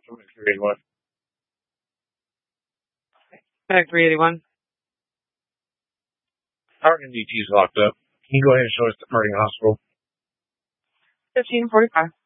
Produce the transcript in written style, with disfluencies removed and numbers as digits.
381. Back 381. Our MDT is locked up. Can you go ahead and show us the Harding Hospital? 1545.